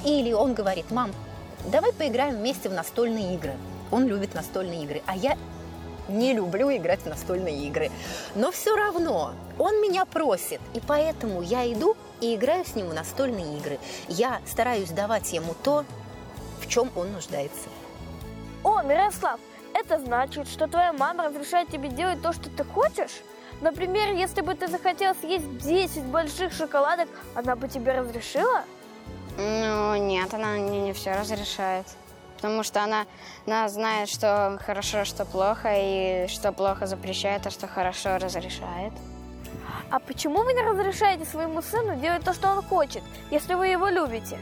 Или он говорит: мам, давай поиграем вместе в настольные игры. Он любит настольные игры, а я не люблю играть в настольные игры. Но все равно он меня просит, и поэтому я иду и играю с ним в настольные игры. Я стараюсь давать ему то, в чем он нуждается. О, Мирослав, это значит, что твоя мама разрешает тебе делать то, что ты хочешь? Например, если бы ты захотел съесть 10 больших шоколадок, она бы тебе разрешила? Ну, нет, она мне не все разрешает. Потому что она знает, что хорошо, что плохо, и что плохо запрещает, а что хорошо разрешает. А почему вы не разрешаете своему сыну делать то, что он хочет, если вы его любите?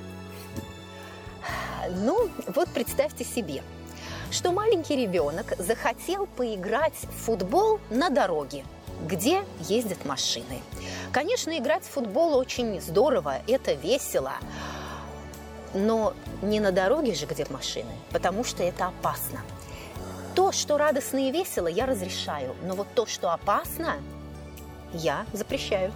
Ну, вот представьте себе, что маленький ребенок захотел поиграть в футбол на дороге, где ездят машины. Конечно, играть в футбол очень здорово, это весело, но не на дороге же, где машины, потому что это опасно. То, что радостно и весело, я разрешаю, но вот то, что опасно, я запрещаю.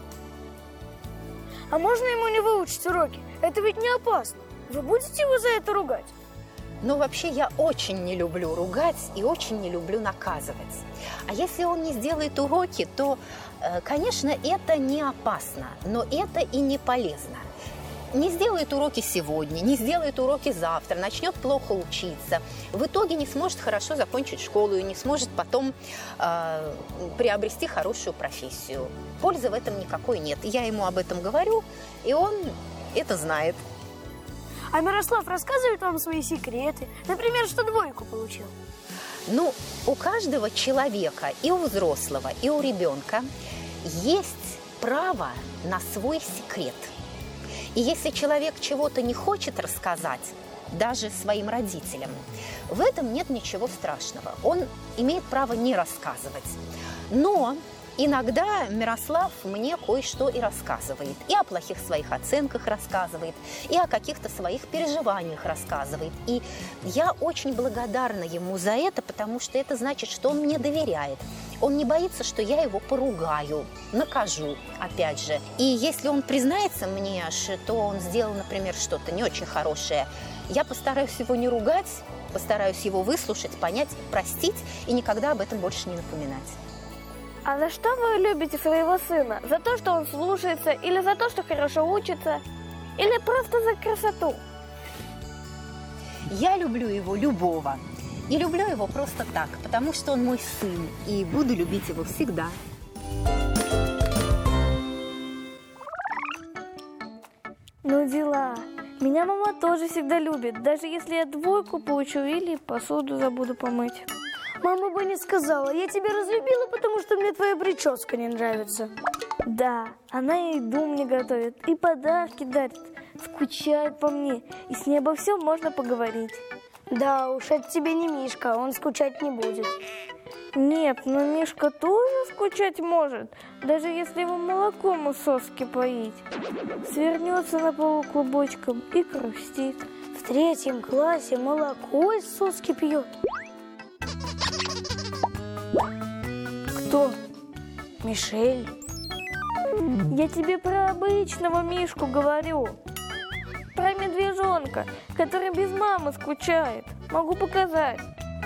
А можно ему не выучить уроки? Это ведь не опасно. Вы будете его за это ругать? Но вообще я очень не люблю ругать и очень не люблю наказывать. А если он не сделает уроки, то, конечно, это не опасно, но это и не полезно. Не сделает уроки сегодня, не сделает уроки завтра, начнет плохо учиться. В итоге не сможет хорошо закончить школу и не сможет потом приобрести хорошую профессию. Пользы в этом никакой нет. Я ему об этом говорю, и он это знает. А Мирослав рассказывает вам свои секреты? Например, что двойку получил? Ну, у каждого человека, и у взрослого, и у ребенка есть право на свой секрет. И если человек чего-то не хочет рассказать, даже своим родителям, в этом нет ничего страшного. Он имеет право не рассказывать. Но иногда Мирослав мне кое-что и рассказывает. И о плохих своих оценках рассказывает, и о каких-то своих переживаниях рассказывает. И я очень благодарна ему за это, потому что это значит, что он мне доверяет. Он не боится, что я его поругаю, накажу, опять же. И если он признается мне, что он сделал, например, что-то не очень хорошее, я постараюсь его не ругать, постараюсь его выслушать, понять, простить и никогда об этом больше не напоминать. А за что вы любите своего сына? За то, что он слушается, или за то, что хорошо учится, или просто за красоту? Я люблю его любого. И люблю его просто так, потому что он мой сын, и буду любить его всегда. Ну дела. Меня мама тоже всегда любит, даже если я двойку получу или посуду забуду помыть. Мама бы не сказала, я тебя разлюбила, потому что мне твоя прическа не нравится. Да, она и еду мне готовит, и подарки дарит, скучает по мне, и с ней обо всем можно поговорить. Да уж, это тебе не Мишка, он скучать не будет. Нет, но Мишка тоже скучать может, даже если его молоком у соски поить. Свернется на полу клубочком и грустит. В 3 классе молоко из соски пьет. Кто? Мишель? Я тебе про обычного Мишку говорю. Про медвежонка, который без мамы скучает. Могу показать.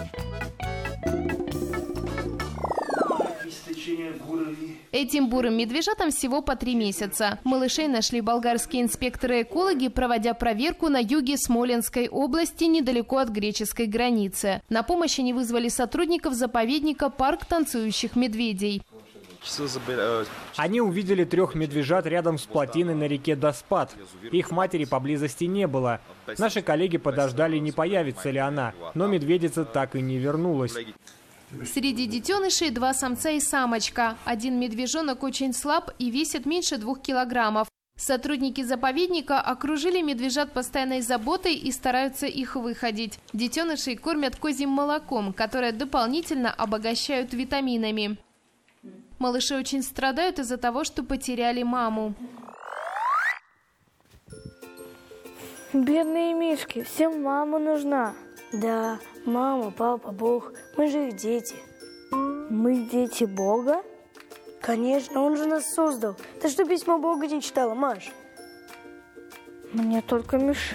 Этим бурым медвежатам всего по 3 месяца. Малышей нашли болгарские инспекторы-экологи, проводя проверку на юге Смоленской области, недалеко от греческой границы. На помощь они вызвали сотрудников заповедника «Парк танцующих медведей». Они увидели 3 медвежат рядом с плотиной на реке Доспат. Их матери поблизости не было. Наши коллеги подождали, не появится ли она, но медведица так и не вернулась. Среди детенышей 2 самца и самочка. Один медвежонок очень слаб и весит меньше 2 килограммов. Сотрудники заповедника окружили медвежат постоянной заботой и стараются их выходить. Детенышей кормят козьим молоком, которое дополнительно обогащают витаминами. Малыши очень страдают из-за того, что потеряли маму. Бедные мишки, всем мама нужна. Да, мама, папа, Бог, мы же их дети. Мы дети Бога? Конечно, он же нас создал. Ты что, письмо Бога не читала, Маш? Мне только Мишель